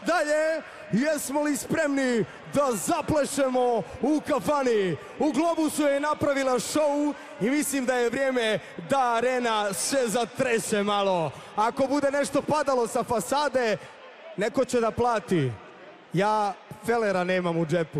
dalje. Jesmo li spremni da zaplešemo u kafani? U Globusu je napravila show i mislim da je vrijeme da arena se zatrese malo. Ako bude nešto padalo sa fasade, neko će da plati. Ja felera nemam u džepu.